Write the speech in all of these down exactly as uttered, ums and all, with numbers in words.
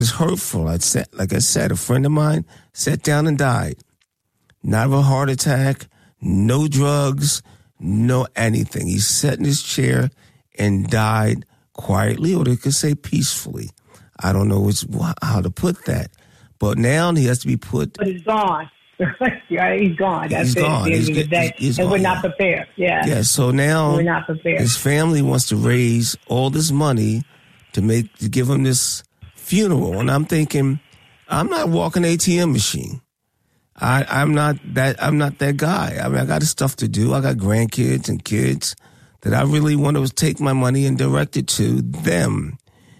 It's hurtful. I said, like I said, a friend of mine sat down and died. Not of a heart attack, no drugs, no anything. He sat in his chair and died quietly, or they could say peacefully. I don't know which, how to put that. But now he has to be put... But he's gone. Yeah, he's gone. That's he's it. gone. At the end he's, of the day. he's and gone. we're not prepared. Yeah. Yeah, so now we're not prepared. His family wants to raise all this money to make to give him this funeral. And I'm thinking, I'm not walking A T M machine. I, I'm not that I'm not that guy. I mean, I got stuff to do. I got grandkids and kids that I really want to take my money and direct it to them.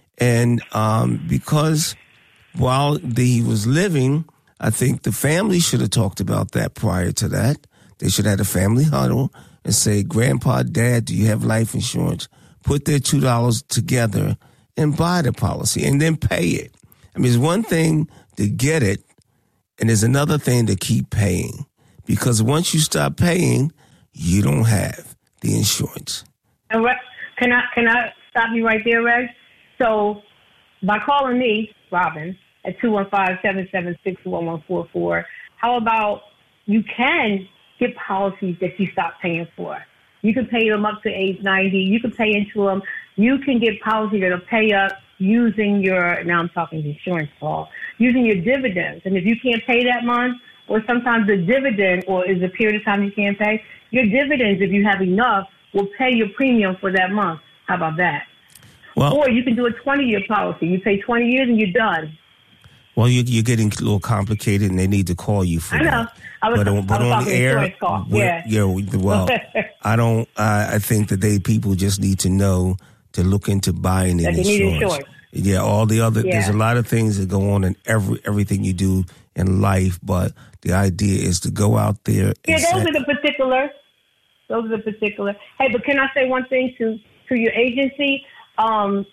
And um, because while the, he was living, I think the family should have talked about that prior to that. They should have had a family huddle and say, Grandpa, Dad, do you have life insurance? Put their two dollars together and buy the policy and then pay it. I mean, it's one thing to get it, and there's another thing to keep paying. Because once you stop paying, you don't have the insurance. And Re- can I can I stop you right there, Reg? So by calling me, Robin, at two one five, seven seven six, one one four four, how about you can get policies that you stop paying for? You can pay them up to age ninety. You can pay into them. You can get policies that'll pay up using your, now I'm talking insurance, Paul, using your dividends. And if you can't pay that month, or sometimes the dividend, or is a period of time you can't pay, your dividends, if you have enough, will pay your premium for that month. How about that? Well, or you can do a twenty-year policy. You pay twenty years and you're done. Well, you, you're getting a little complicated, and they need to call you for I know. that. I was, but I on, was but on the air, call. Yeah. yeah. Well, I don't. I, I think that they people just need to know to look into buying an that insurance. They need insurance. Yeah, all the other. Yeah. There's a lot of things that go on in every everything you do in life, but the idea is to go out there. Yeah, and those set, are the particular. Those are the particular. Hey, but can I say one thing to to your agency? Um,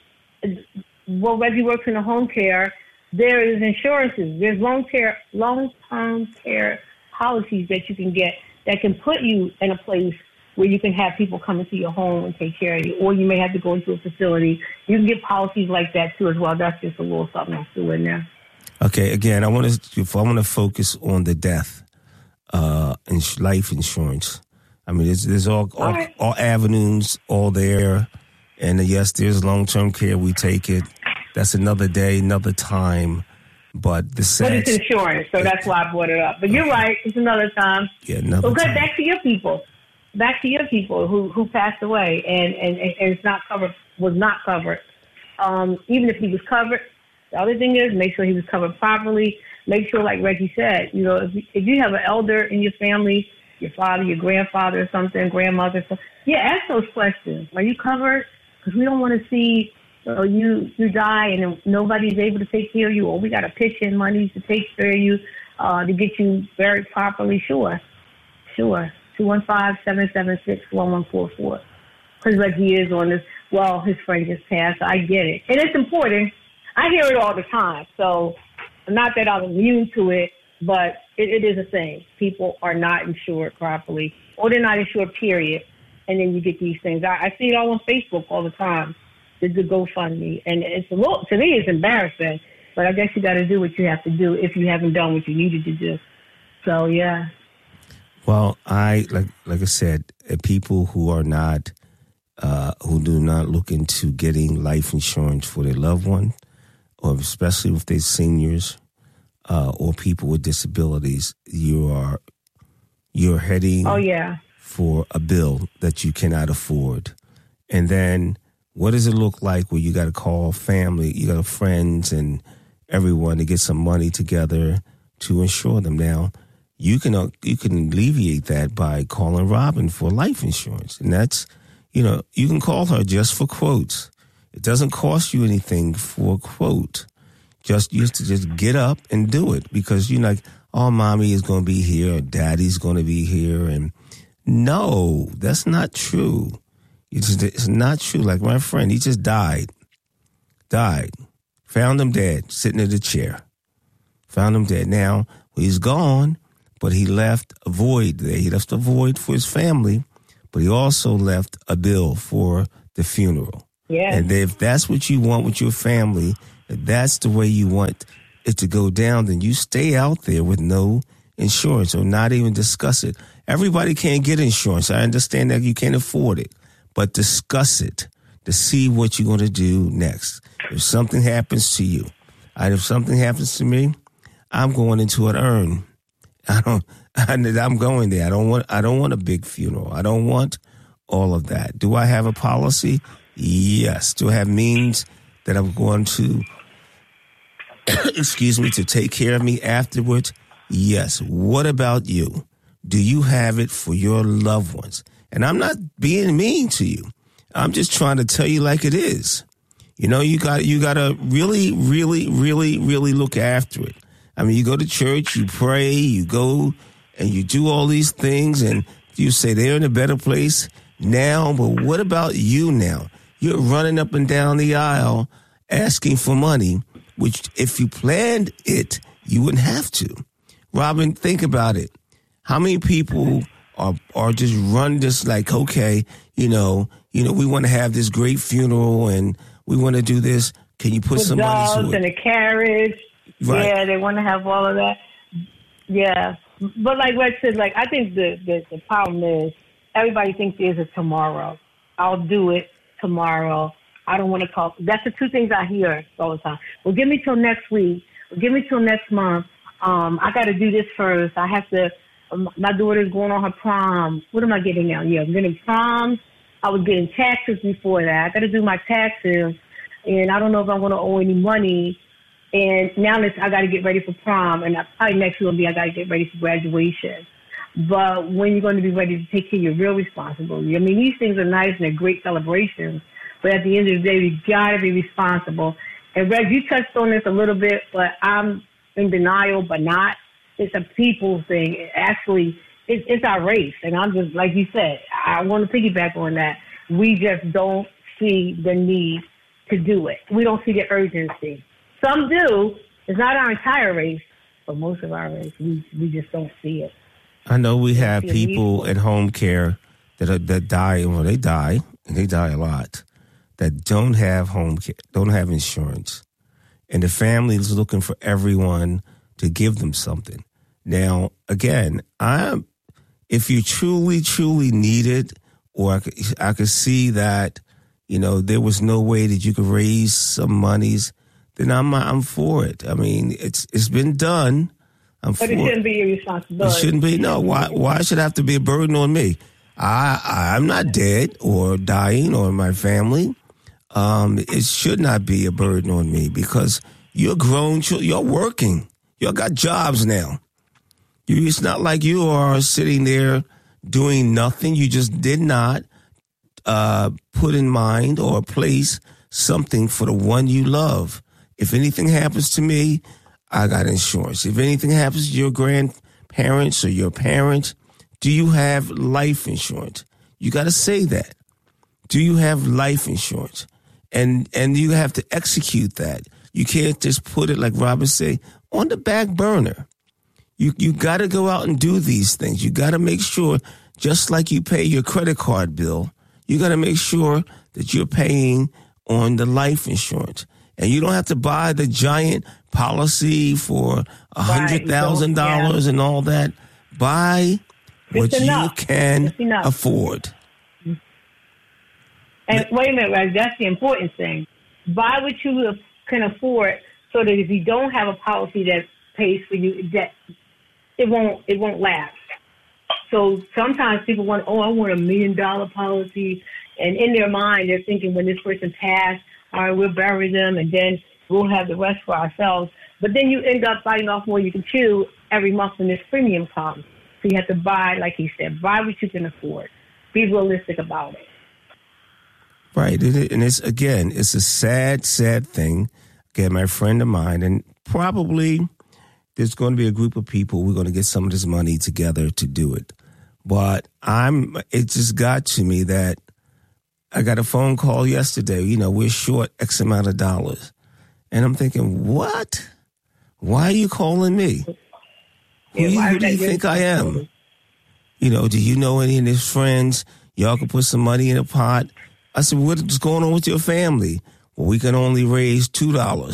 well, Reggie works in the home care. There is insurances. There's long care, long-term care policies that you can get that can put you in a place where you can have people come into your home and take care of you, or you may have to go into a facility. You can get policies like that too as well. That's just a little something else to in there. Okay, again, I want to I want to focus on the death, uh, ins- life insurance. I mean, there's, there's all all, all, right. all avenues, all there, and uh, yes, there's long-term care. We take it. That's another day, another time. But the sad, but it's insurance, so that's why I brought it up. But you're right; it's another time. Yeah, another okay, time. Back to your people. Back to your people who, who passed away and, and, and it's not covered, was not covered. Um, even if he was covered, the other thing is make sure he was covered properly. Make sure, like Reggie said, you know, if, if you have an elder in your family, your father, your grandfather or something, grandmother, something, yeah, ask those questions. Are you covered? Because we don't want to see uh, you you die and nobody's able to take care of you, or we got to pitch in money to take care of you uh, to get you buried properly. Sure, sure. two one five, seven seven six, one one four four. Because Reggie is on this, well, his friend just passed. I get it. And it's important. I hear it all the time. So not that I'm immune to it, but it, it is a thing. People are not insured properly, or they're not insured, period. And then you get these things. I, I see it all on Facebook all the time, the, the GoFundMe. And it's a little, to me, it's embarrassing. But I guess you got to do what you have to do if you haven't done what you needed to do. So, yeah. Well, I like like I said, uh, people who are not uh, who do not look into getting life insurance for their loved one, or especially if they're seniors uh, or people with disabilities, you are you're heading oh, yeah. for a bill that you cannot afford. And then what does it look like where you got to call family, you got friends and everyone to get some money together to insure them? Now, You can uh, you can alleviate that by calling Robin for life insurance. And that's, you know, you can call her just for quotes. It doesn't cost you anything for a quote. Just used to just get up and do it because you're like, oh, mommy is going to be here or daddy's going to be here. And no, that's not true. It's, just, it's not true. Like my friend, he just died. Died. Found him dead, sitting in the chair. Found him dead. Now, he's gone. But he left a void there. He left a void for his family, but he also left a bill for the funeral. Yeah. And if that's what you want with your family, if that's the way you want it to go down, then you stay out there with no insurance or not even discuss it. Everybody can't get insurance. I understand that you can't afford it, but discuss it to see what you're going to do next. If something happens to you, and if something happens to me, I'm going into an urn. I don't. I'm going there. I don't want. I don't want a big funeral. I don't want all of that. Do I have a policy? Yes. Do I have means that I'm going to, excuse me, to take care of me afterwards? Yes. What about you? Do you have it for your loved ones? And I'm not being mean to you. I'm just trying to tell you like it is. You know, you got you got to really, really, really, really look after it. I mean, you go to church, you pray, you go and you do all these things, and you say they're in a better place now. But what about you now? You're running up and down the aisle asking for money, which if you planned it, you wouldn't have to. Robin, think about it. How many people are are just run just like, okay, you know, you know, we want to have this great funeral and we want to do this. Can you put With some money to dogs it? and a carriage. Right. Yeah, they want to have all of that. Yeah. But like Red said, like, I think the, the, the problem is everybody thinks there's a tomorrow. I'll do it tomorrow. I don't want to call. That's the two things I hear all the time. Well, give me till next week. Well, give me till next month. Um, I got to do this first. I have to. Um, my daughter's going on her prom. What am I getting now? Yeah, I'm getting prom. I was getting taxes before that. I got to do my taxes, and I don't know if I'm going to owe any money. And now it's, I got to get ready for prom, and I, probably next year will be I got to get ready for graduation. But when you're going to be ready to take care of your real responsibility? I mean, these things are nice and they're great celebrations, but at the end of the day, we got to be responsible. And Reg, you touched on this a little bit, but I'm in denial, but not. It's a people thing. It actually, it's, it's our race. And I'm just, like you said, I want to piggyback on that. We just don't see the need to do it. We don't see the urgency. Some do. It's not our entire race, but most of our race, we, we just don't see it. I know we have people at home care that are, that die, well, they die, and they die a lot, that don't have home care, don't have insurance. And the family is looking for everyone to give them something. Now, again, I'm, if you truly, truly need it, or I could, I could see that, you know, there was no way that you could raise some monies, then I'm I'm for it. I mean, it's it's been done. I'm but for it shouldn't it. be your responsibility. It shouldn't be. No, why why should it have to be a burden on me? I I'm not dead or dying or my family. Um, it should not be a burden on me because you're grown. You're working. You got jobs now. You, it's not like you are sitting there doing nothing. You just did not uh, put in mind or place something for the one you love. If anything happens to me, I got insurance. If anything happens to your grandparents or your parents, do you have life insurance? You got to say that. Do you have life insurance? And and you have to execute that. You can't just put it, like Robin said, on the back burner. You you got to go out and do these things. You got to make sure, just like you pay your credit card bill, you got to make sure that you're paying on the life insurance. And you don't have to buy the giant policy for a hundred thousand dollars and all that. Buy what you can afford. And wait a minute, Raj, that's the important thing. Buy what you can afford, so that if you don't have a policy that pays for you, that it won't it won't last. So sometimes people want, oh, I want a million dollar policy, and in their mind they're thinking when this person passed, all right, we'll bury them, and then we'll have the rest for ourselves. But then you end up biting off more you can chew every month when this premium comes. So you have to buy, like he said, buy what you can afford. Be realistic about it. Right. And it's, again, it's a sad, sad thing. Again, my friend of mine, and probably there's going to be a group of people, we're going to get some of this money together to do it. But I'm, it just got to me that I got a phone call yesterday, you know, we're short X amount of dollars. And I'm thinking, what? Why are you calling me? Who, Yeah, you, why who do you think I am? You know, do you know any of his friends? Y'all can put some money in a pot. I said, what's going on with your family? Well, we can only raise two dollars.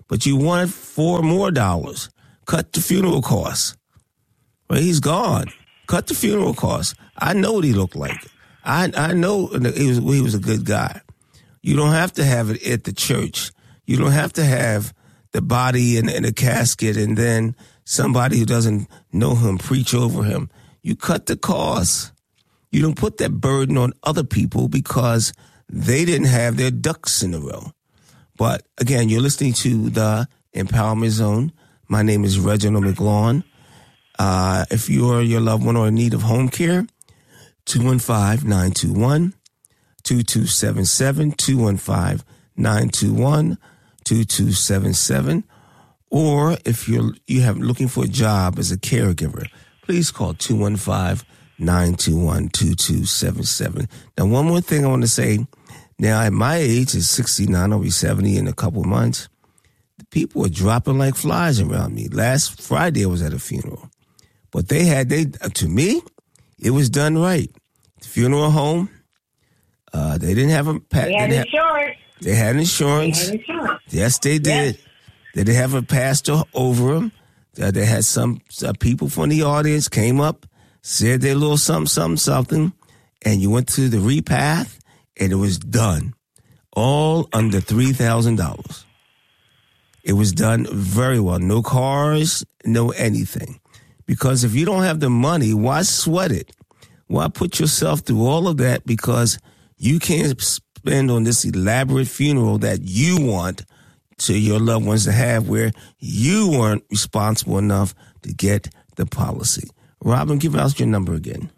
but you wanted four more dollars. Cut the funeral costs. Well, he's gone. Cut the funeral costs. I know what he looked like. I I know he was he was a good guy. You don't have to have it at the church. You don't have to have the body in, in a casket and then somebody who doesn't know him preach over him. You cut the costs. You don't put that burden on other people because they didn't have their ducks in a row. But again, you're listening to the Empowerment Zone. My name is Reginald McLawn. Uh, if you or your loved one are in need of home care, two one five, nine two one, two two seven seven, two one five, nine two one, two two seven seven. Or if you're you have looking for a job as a caregiver, please call two one five, nine two one, two two seven seven. Now, one more thing I want to say. Now, at my age, is sixty-nine, I'll be seventy in a couple of months. The people are dropping like flies around me. Last Friday, I was at a funeral. But they had, they to me, it was done right. The funeral home, uh, they didn't have a... They had insurance. They had insurance. They had insurance. Yes, they did. Yes. They didn't have a pastor over them. Uh, they had some uh, people from the audience came up, said their little something, something, something, and you went to the repath, and it was done. All under three thousand dollars. It was done very well. No cars, no anything. Because if you don't have the money, why sweat it? Why put yourself through all of that? Because you can't spend on this elaborate funeral that you want to your loved ones to have where you weren't responsible enough to get the policy. Robin, give us your number again.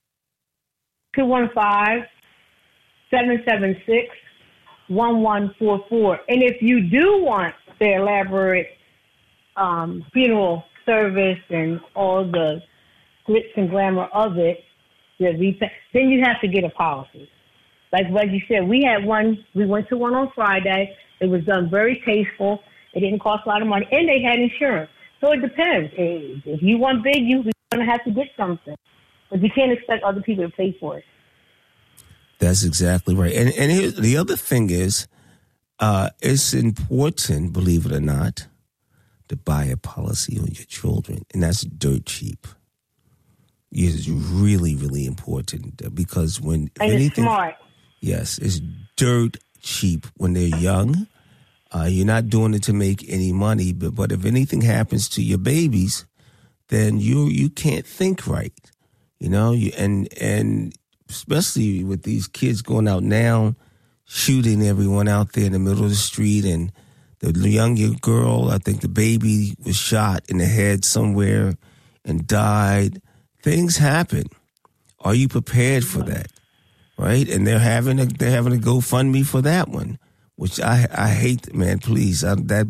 two one five, seven seven six, one one four four. And if you do want the elaborate um, funeral service and all the glitz and glamour of it, then you have to get a policy. Like what you said, we had one, we went to one on Friday. It was done very tasteful. It didn't cost a lot of money, and they had insurance. So it depends. If you want big, you're going to have to get something. But you can't expect other people to pay for it. That's exactly right. And and here, the other thing is, uh, it's important, believe it or not, to buy a policy on your children, and that's dirt cheap. It's really, really important because when and anything, it's smart. Yes, it's dirt cheap when they're young. Uh, you're not doing it to make any money, but but if anything happens to your babies, then you you can't think right, you know. You, and and especially with these kids going out now, shooting everyone out there in the middle of the street, and the younger girl, I think the baby was shot in the head somewhere and died. Things happen. Are you prepared for that? Right? And they're having a they're having a GoFundMe for that one, which I I hate, man. Please, I, that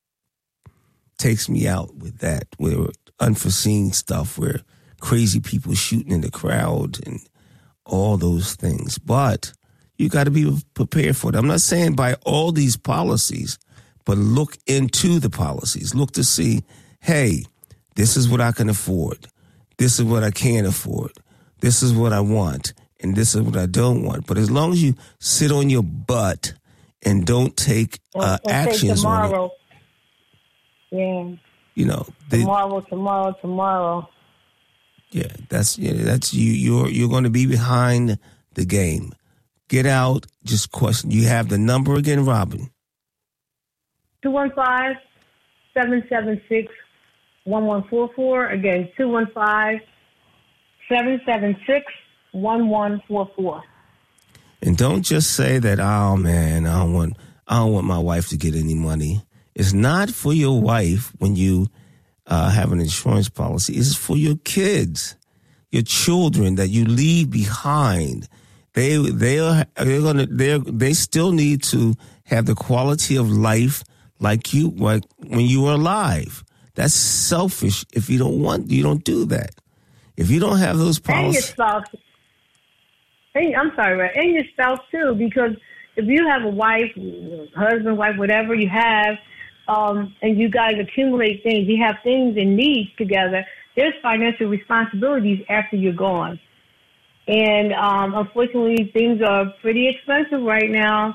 takes me out with that. Where unforeseen stuff, where crazy people shooting in the crowd and all those things. But you got to be prepared for it. I'm not saying buy all these policies, but look into the policies. Look to see, hey, this is what I can afford. This is what I can't afford. This is what I want. And this is what I don't want. But as long as you sit on your butt and don't take uh, and, and actions tomorrow. on it. Yeah. You know. They, tomorrow, tomorrow, tomorrow. Yeah, that's yeah, that's you. You're you're going to be behind the game. Get out. Just question. You have the number again, Robin. two one five, seven seven six, one one four four. Again, two one five, seven seven six, one one four four. And don't just say that, oh man, I don't want I don't want my wife to get any money. It's not for your wife when you uh, have an insurance policy. It's for your kids, your children that you leave behind. They they are they're gonna they they still need to have the quality of life like you like when you were alive. That's selfish. If you don't want, you don't do that. If you don't have those policies, and your spouse. And, I'm sorry, right? And your spouse too, because if you have a wife, husband, wife, whatever you have, um, and you guys accumulate things, you have things and needs together. There's financial responsibilities after you're gone. And um, unfortunately, things are pretty expensive right now.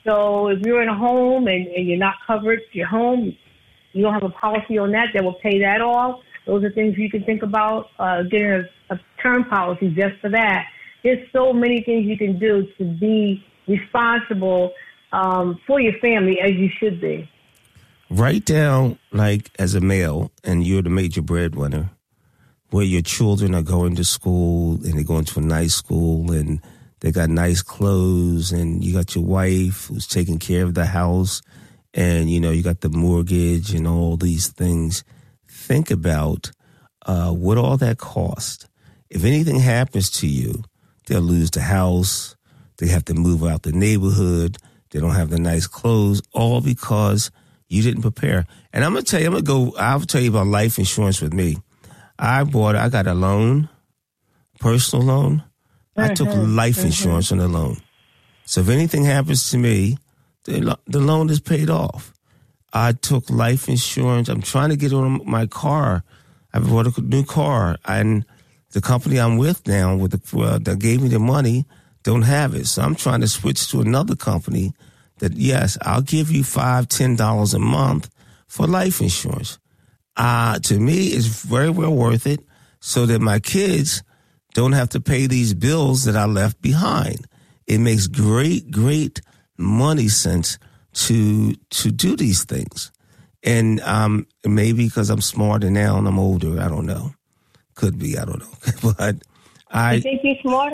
So if you're in a home and, and you're not covered, your home, you don't have a policy on that that will pay that off. Those are things you can think about, uh, getting a, a term policy just for that. There's so many things you can do to be responsible um, for your family as you should be. Write down, like, as a male, and you're the major breadwinner, where your children are going to school, and they're going to a nice school, and they got nice clothes, and you got your wife who's taking care of the house, and, you know, you got the mortgage and all these things. Think about uh, what all that cost. If anything happens to you, they'll lose the house, they have to move out the neighborhood, they don't have the nice clothes, all because you didn't prepare. And I'm going to tell you, I'm going to go, I'll tell you about life insurance with me. I bought, I got a loan, personal loan. I took life mm-hmm. insurance on the loan. So if anything happens to me, the, the loan is paid off. I took life insurance. I'm trying to get on my car. I bought a new car. And the company I'm with now with the, uh, that gave me the money don't have it. So I'm trying to switch to another company that, yes, I'll give you five dollars, ten dollars a month for life insurance. Uh, to me, it's very well worth it so that my kids don't have to pay these bills that I left behind. It makes great, great money sense to to do these things. And um, maybe because I'm smarter now and I'm older, I don't know. Could be, I don't know. But I you think you're smarter?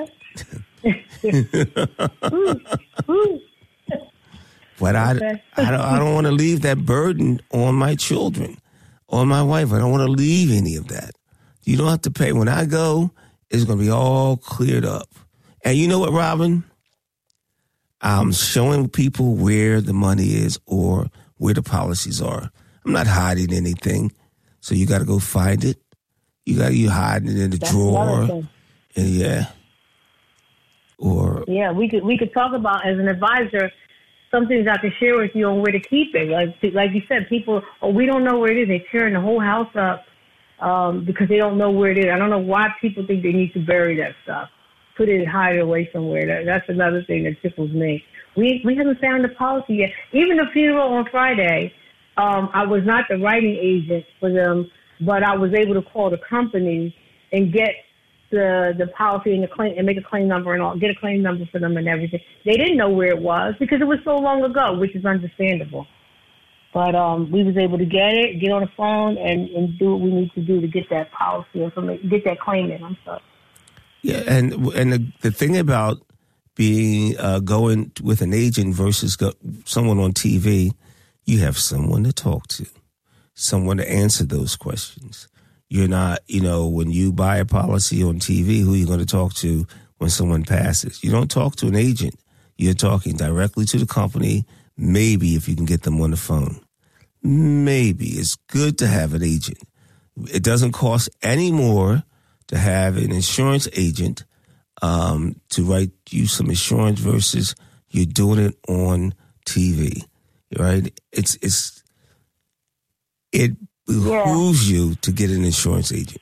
ooh, ooh. But I, okay. I don't, I don't want to leave that burden on my children, on my wife. I don't want to leave any of that. You don't have to pay. When I go, it's going to be all cleared up. And you know what, Robin? I'm showing people where the money is or where the policies are. I'm not hiding anything. So you got to go find it. You got you hiding it in the That's drawer. And yeah. Or yeah, we could we could talk about as an advisor some things I can share with you on where to keep it. Like like you said, people, oh, we don't know where it is. They're tearing the whole house up um, because they don't know where it is. I don't know why people think they need to bury that stuff. Put it, hide it away somewhere. That, that's another thing that tickles me. We we haven't found the policy yet. Even the funeral on Friday, um, I was not the writing agent for them, but I was able to call the company and get the the policy and the claim and make a claim number and all, get a claim number for them and everything. They didn't know where it was because it was so long ago, which is understandable. But um, we was able to get it, get on the phone, and, and do what we need to do to get that policy information, get that claim in. I'm sorry. Yeah, and and the, the thing about being uh, going with an agent versus go, someone on T V, you have someone to talk to, someone to answer those questions. You're not, you know, when you buy a policy on T V, who are you going to talk to when someone passes? You don't talk to an agent. You're talking directly to the company, maybe if you can get them on the phone. Maybe. It's good to have an agent. It doesn't cost any more to have an insurance agent um, to write you some insurance versus you're doing it on T V, right? It's it's it behooves yeah. you to get an insurance agent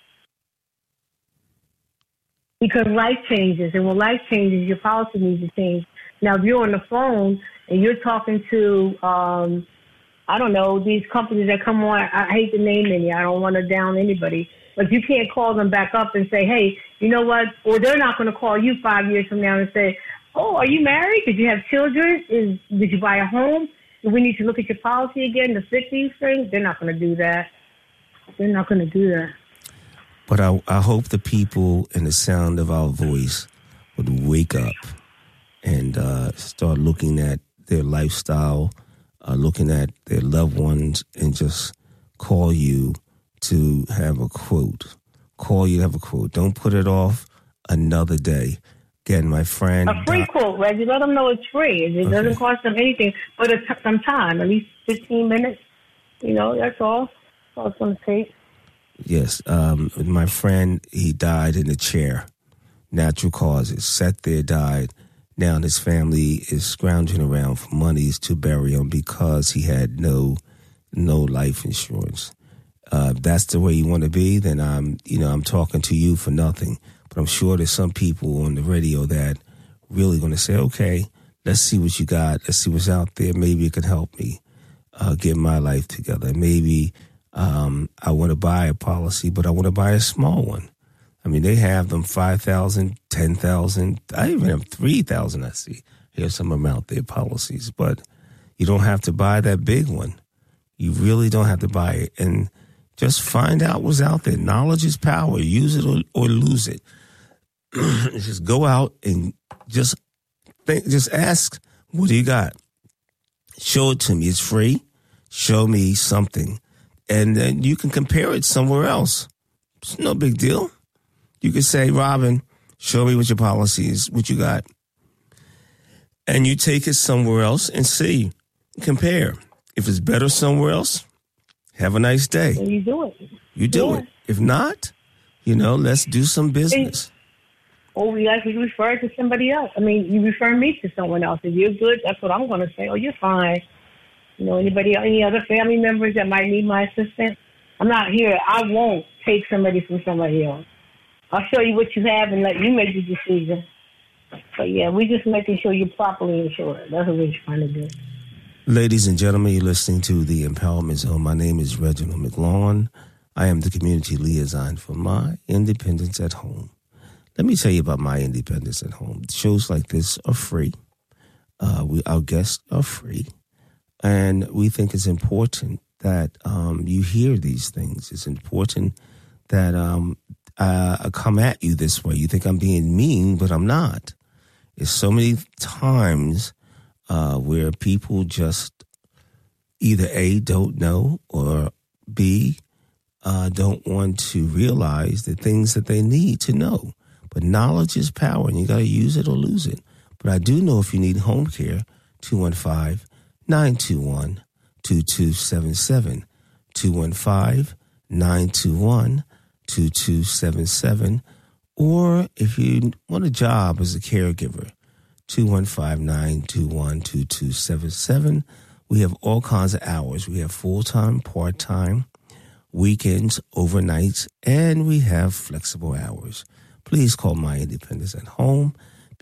because life changes, and when life changes, your policy needs to change. Now, if you're on the phone and you're talking to, um, I don't know, these companies that come on, I hate to name any, I don't want to down anybody. But you can't call them back up and say, hey, you know what? Or they're not going to call you five years from now and say, oh, are you married? Did you have children? Is, did you buy a home? Do we need to look at your policy again to fix these things? They're not going to do that. They're not going to do that. But I, I hope the people in the sound of our voice would wake up and uh, start looking at their lifestyle, uh, looking at their loved ones, and just call you to have a quote. Call you to have a quote. Don't put it off another day. Again, my friend. A free Doc- quote, Reggie. Let them know it's free. It okay. doesn't cost them anything but a t- some time, at least fifteen minutes. You know, that's all. That's all it's going to take. Yes. Um, my friend, he died in a chair. Natural causes. Sat there, died. Now his family is scrounging around for monies to bury him because he had no no life insurance. Uh, if that's the way you want to be, then I'm, you know, I'm talking to you for nothing. But I'm sure there's some people on the radio that really going to say, okay, let's see what you got. Let's see what's out there. Maybe it can help me uh, get my life together. Maybe um, I want to buy a policy, but I want to buy a small one. I mean, they have them five thousand, ten thousand. I even have three thousand, I see. Here's some of them out there, policies. But you don't have to buy that big one. You really don't have to buy it. And just find out what's out there. Knowledge is power. Use it or, or lose it. Just go out and just think, just ask, what do you got? Show it to me. It's free. Show me something. And then you can compare it somewhere else. It's no big deal. You could say, Robin, show me what your policy is, what you got. And you take it somewhere else and see, compare. If it's better somewhere else, have a nice day. And you do it. You do yeah. it. If not, you know, let's do some business. And, or we actually refer to somebody else. I mean, you refer me to someone else. If you're good, that's what I'm going to say. Oh, you're fine. You know, anybody, any other family members that might need my assistance? I'm not here. I won't take somebody from somebody else. I'll show you what you have and let you make the decision. But, yeah, we're just making sure you're properly insured. That's what we're trying to do. Ladies and gentlemen, you're listening to The Empowerment Zone. My name is Reginald McLaughlin. I am the community liaison for My Independence at Home. Let me tell you about My Independence at Home. Shows like this are free. Uh, we Our guests are free. And we think it's important that um, you hear these things. It's important that um, uh, I come at you this way. You think I'm being mean, but I'm not. There's so many times uh, where people just either A, don't know, or B, uh, don't want to realize the things that they need to know. But knowledge is power, and you got to use it or lose it. But I do know if you need home care, two one five, nine two one, two two seven seven, two one five, nine two one, two two seven seven, or if you want a job as a caregiver, two one five, nine two one, two two seven seven. We have all kinds of hours. We have full-time, part-time, weekends, overnights, and we have flexible hours. Please call My Independence at Home,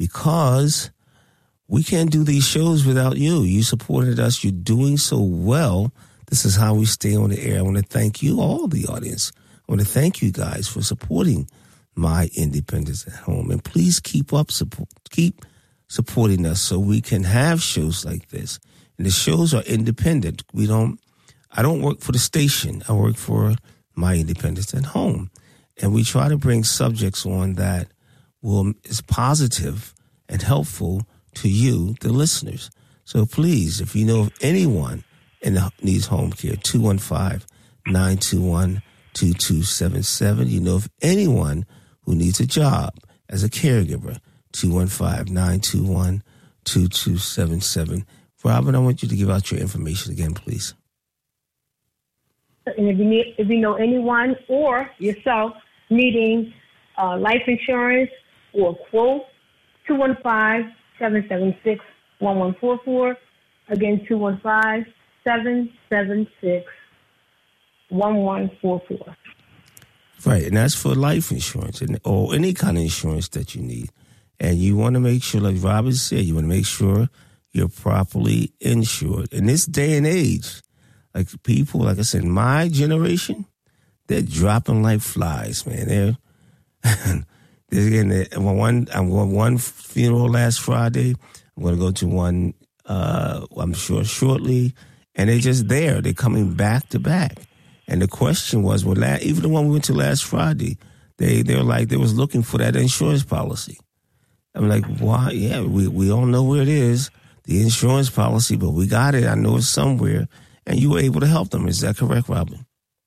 because we can't do these shows without you. You supported us. You're doing so well. This is how we stay on the air. I want to thank you, all the audience. I want to thank you guys for supporting My Independence at Home. And please keep up, support, keep supporting us so we can have shows like this. And the shows are independent. We don't, I don't work for the station. I work for My Independence at Home. And we try to bring subjects on that will is positive and helpful to you, the listeners. So please, if you know of anyone in the, needs home care, two one five, nine two one, two two seven seven. You know of anyone who needs a job as a caregiver, two one five, nine two one, two two seven seven. Robin, I want you to give out your information again, please. And if you, need, if you know anyone or yourself needing uh, life insurance or a quote, two one five, seven seven six, one one four four. Again, two one five, seven seven six, one one four four. Right, and that's for life insurance and or any kind of insurance that you need. And you want to make sure, like Robin said, you want to make sure you're properly insured. In this day and age, like people, like I said, my generation, they're dropping like flies, man. They're, they're getting one. I'm going one funeral last Friday. I'm going to go to one, uh, I'm sure, shortly. And they're just there. They're coming back to back. And the question was, well, la- even the one we went to last Friday, they they were like, they was looking for that insurance policy. I'm like, why? Yeah, we, we all know where it is, the insurance policy, but we got it. I know it's somewhere. And you were able to help them. Is that correct, Robin?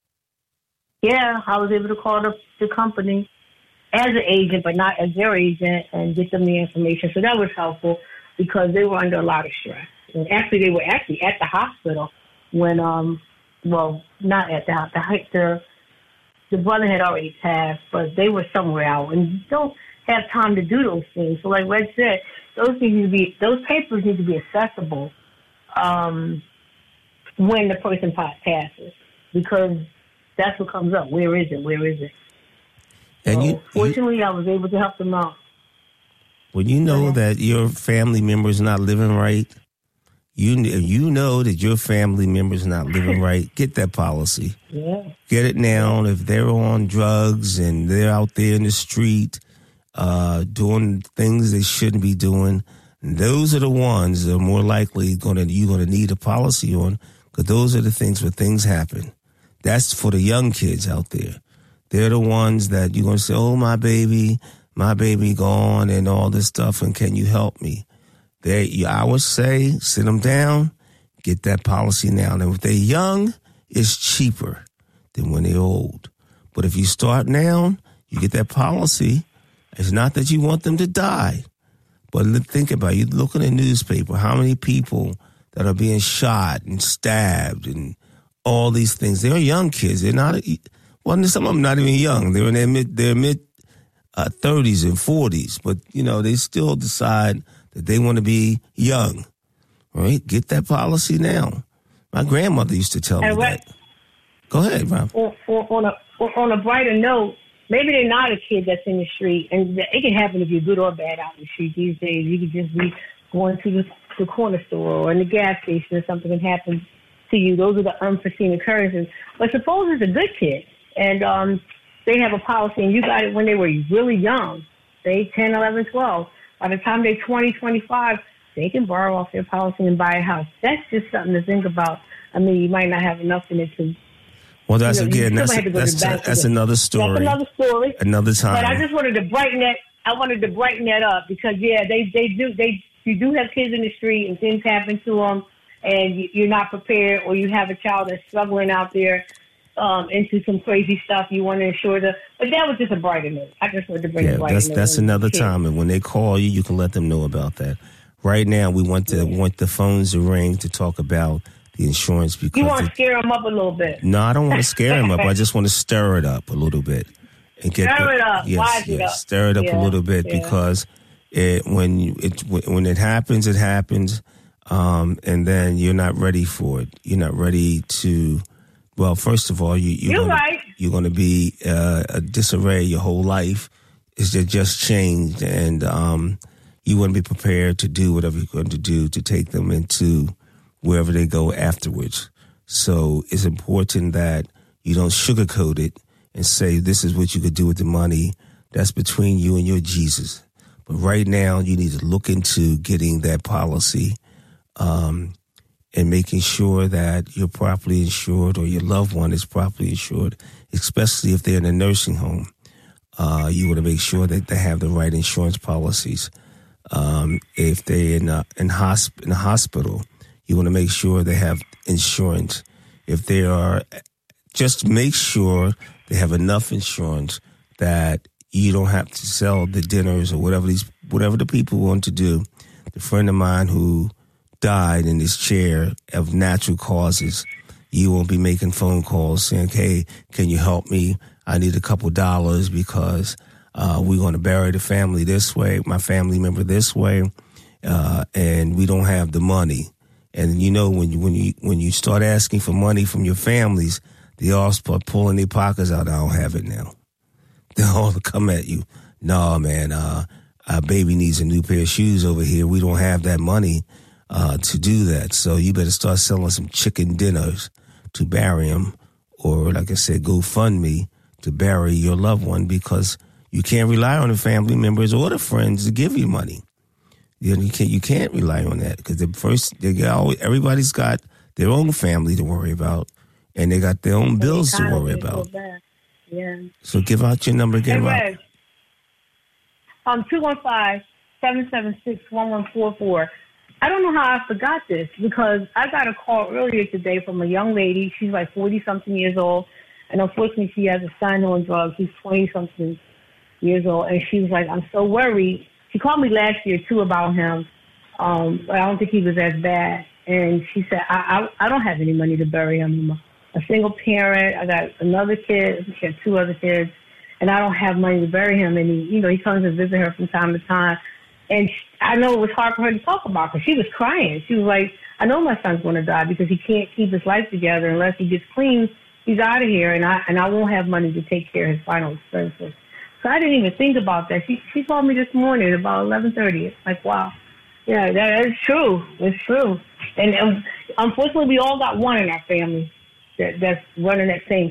Yeah, I was able to call the, the company as an agent, but not as their agent, and get them the information. So that was helpful because they were under a lot of stress. And actually, they were actually at the hospital when, um, well, not at the hospital. The, the brother had already passed, but they were somewhere out and don't have time to do those things. So like Red said, those need to be, those papers need to be accessible um, when the person passes, because that's what comes up. Where is it? Where is it? And so you, fortunately, you, I was able to help them out. When you know Yeah. that your family member is not living right, you you know that your family member is not living right, get that policy. Yeah. Get it now. If they're on drugs and they're out there in the street uh, doing things they shouldn't be doing, those are the ones that are more likely going to you're going to need a policy on, because those are the things where things happen. That's for the young kids out there. They're the ones that you're going to say, oh, my baby, my baby gone and all this stuff, and can you help me? They, I would say, sit them down, get that policy now. And if they're young, it's cheaper than when they're old. But if you start now, you get that policy. It's not that you want them to die. But think about it. You look in the newspaper, how many people that are being shot and stabbed and all these things. They're young kids. They're not, well, some of them not even young. They're in their mid, their mid uh, thirties and forties. But, you know, they still decide that they want to be young, right? Get that policy now. My grandmother used to tell And me what, that. Go ahead, Rob. On, on, a, on a brighter note, maybe they're not a kid that's in the street, and it can happen if you're good or bad out in the street these days. You could just be going to the, the corner store or in the gas station or something can happen to you. Those are the unforeseen occurrences. But suppose it's a good kid, and um, they have a policy, and you got it when they were really young, say ten, eleven, twelve. By the time they're twenty, twenty-five, they can borrow off their policy and buy a house. That's just something to think about. I mean, you might not have enough in it to. Well, that's you know, again, that's that's, that's another story. That's another story. Another time. But I just wanted to brighten that. I wanted to brighten that up because yeah, they they do they you do have kids in the street and things happen to them, and you're not prepared, or you have a child that's struggling out there um, into some crazy stuff. You want to ensure that. But that was just a brighter note. I just wanted to bring yeah, a brighter that's note. that's another kids. time, and when they call you, you can let them know about that. Right now, we want to yeah. want the phones to ring to talk about the insurance because you want to it, scare them up a little bit. No, I don't want to scare them up. I just want to stir it up a little bit and get stir the, it up, yes, wise yes, it up. stir it up yeah, a little bit yeah. because it when you, it when it happens, it happens, um, and then you're not ready for it. You're not ready to. Well, first of all, you you're, you're gonna, right. You're going to be uh, a disarray your whole life. It's just changed, and um, you wouldn't be prepared to do whatever you're going to do to take them into wherever they go afterwards. So it's important that you don't sugarcoat it and say this is what you could do with the money. That's between you and your Jesus. But right now, you need to look into getting that policy um, and making sure that you're properly insured or your loved one is properly insured, especially if they're in a nursing home. Uh, you want to make sure that they have the right insurance policies. Um, if they're in a, in, hosp- in a hospital, you want to make sure they have insurance. If they are, just make sure they have enough insurance that you don't have to sell the dinners or whatever these, whatever the people want to do. The friend of mine who died in his chair of natural causes, you won't be making phone calls saying, hey, can you help me? I need a couple dollars because uh, we're going to bury the family this way, my family member this way, uh, and we don't have the money. And you know, when you when you when you start asking for money from your families, they all start pulling their pockets out. I don't have it now. They all come at you. No, man, uh, our baby needs a new pair of shoes over here. We don't have that money uh, to do that. So you better start selling some chicken dinners to bury them, or like I said, GoFundMe to bury your loved one, because you can't rely on the family members or the friends to give you money. You know, you can't you can't rely on that because the first they got always, everybody's got their own family to worry about, and they got their own bills to worry about. Yeah. So give out your number again, hey, Rob. Um, two one five seven seven six one one four four. I don't know how I forgot this because I got a call earlier today from a young lady. She's like forty something years old, and unfortunately, she has a son on drugs. He's twenty something years old, and she was like, "I'm so worried." She called me last year, too, about him, um, but I don't think he was as bad. And she said, I, I, I don't have any money to bury him. I'm a, a single parent. I got another kid. She had two other kids, and I don't have money to bury him. And, he, you know, he comes and visit her from time to time. And she, I know it was hard for her to talk about because she was crying. She was like, I know my son's going to die because he can't keep his life together unless he gets clean. He's out of here, and I and I won't have money to take care of his final expenses. So I didn't even think about that. She she called me this morning about eleven thirty. Like, wow. Yeah, that is true. It's true. And, and unfortunately, we all got one in our family that, that's running that same